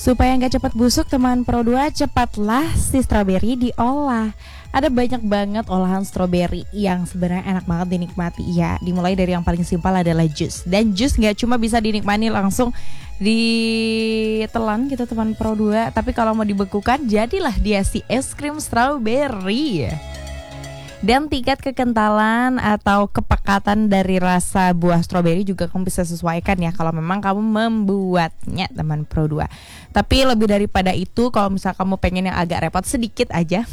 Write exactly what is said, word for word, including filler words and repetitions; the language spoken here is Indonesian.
Supaya nggak cepat busuk teman Pro dua, cepatlah si stroberi diolah. Ada banyak banget olahan stroberi yang sebenarnya enak banget dinikmati ya. Dimulai dari yang paling simpel adalah jus. Dan jus nggak cuma bisa dinikmati langsung ditelan gitu teman Pro dua, tapi kalau mau dibekukan jadilah dia si es krim stroberi. Dan tingkat kekentalan atau kepekatan dari rasa buah stroberi juga kamu bisa sesuaikan ya kalau memang kamu membuatnya teman Pro dua. Tapi lebih daripada itu, kalau misal kamu pengen yang agak repot sedikit aja,